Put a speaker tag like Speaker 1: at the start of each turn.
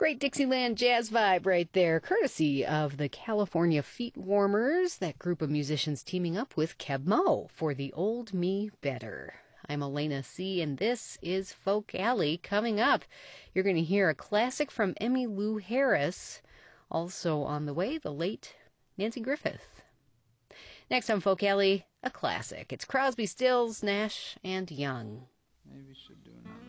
Speaker 1: Great Dixieland jazz vibe right there, courtesy of the California Feet Warmers, that group of musicians teaming up with Keb Mo for The Old Me Better. I'm Elena C., and this is Folk Alley. Coming up, you're going to hear a classic from Emmylou Harris. Also on the way, the late Nanci Griffith. Next on Folk Alley, a classic. It's Crosby, Stills, Nash and Young.
Speaker 2: Maybe we should do another.